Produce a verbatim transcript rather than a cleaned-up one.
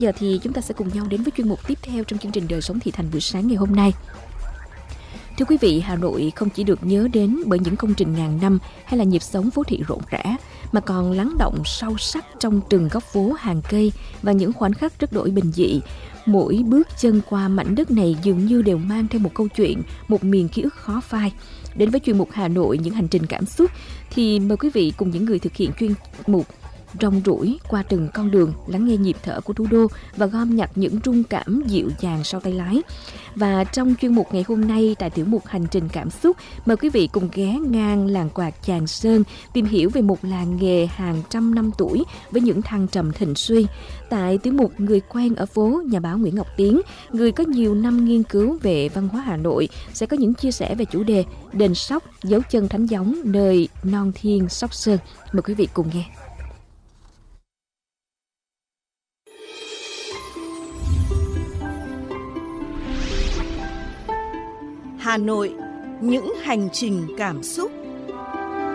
Giờ thì chúng ta sẽ cùng nhau đến với chuyên mục tiếp theo trong chương trình Đời sống thị thành buổi sáng ngày hôm nay. Thưa quý vị, Hà Nội không chỉ được nhớ đến bởi những công trình ngàn năm hay là nhịp sống phố thị rộn rã, mà còn lắng động sâu sắc trong từng góc phố, hàng cây và những khoảnh khắc rất đổi bình dị. Mỗi bước chân qua mảnh đất này dường như đều mang theo một câu chuyện, một miền ký ức khó phai. Đến với chuyên mục Hà Nội, những hành trình cảm xúc, thì mời quý vị cùng những người thực hiện chuyên mục rong ruổi qua từng con đường, lắng nghe nhịp thở của thủ đô và gom nhặt những rung cảm dịu dàng sau tay lái. Và trong chuyên mục ngày hôm nay, tại tiểu mục Hành trình cảm xúc, mời quý vị cùng ghé ngang làng quạt Chàng Sơn, tìm hiểu về một làng nghề hàng trăm năm tuổi với những thăng trầm thịnh suy. Tại tiểu mục Người quen ở phố, nhà báo Nguyễn Ngọc Tiến, người có nhiều năm nghiên cứu về văn hóa Hà Nội, sẽ có những chia sẻ về chủ đề Đền Sóc, dấu chân thánh gióng nơi non thiên Sóc Sơn. Mời quý vị cùng nghe. Hà Nội, những hành trình cảm xúc.